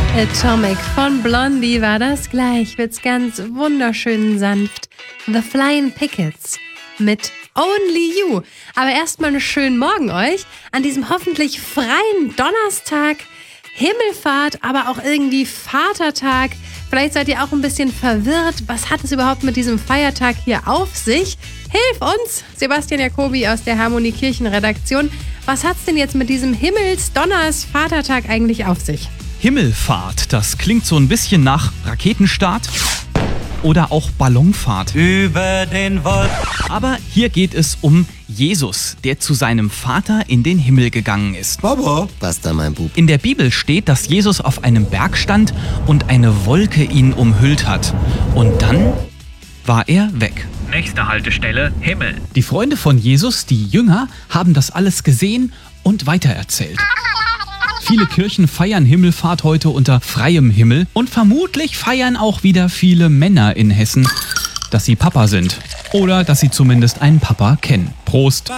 Atomic von Blondie war das. Gleich wird's ganz wunderschön sanft. The Flying Pickets mit Only You. Aber erstmal einen schönen Morgen euch an diesem hoffentlich freien Donnerstag. Himmelfahrt, aber auch irgendwie Vatertag. Vielleicht seid ihr auch ein bisschen verwirrt. Was hat es überhaupt mit diesem Feiertag hier auf sich? Hilf uns, Sebastian Jacobi aus der Harmonie Kirchenredaktion. Was hat's denn jetzt mit diesem Himmels-Donners-Vatertag eigentlich auf sich? Himmelfahrt, das klingt so ein bisschen nach Raketenstart oder auch Ballonfahrt. Über den Wolken. Aber hier geht es um Jesus, der zu seinem Vater in den Himmel gegangen ist. Baba, was da, mein Bub? In der Bibel steht, dass Jesus auf einem Berg stand und eine Wolke ihn umhüllt hat. Und dann war er weg. Nächste Haltestelle, Himmel. Die Freunde von Jesus, die Jünger, haben das alles gesehen und weitererzählt. Viele Kirchen feiern Himmelfahrt heute unter freiem Himmel und vermutlich feiern auch wieder viele Männer in Hessen, dass sie Papa sind oder dass sie zumindest einen Papa kennen. Prost!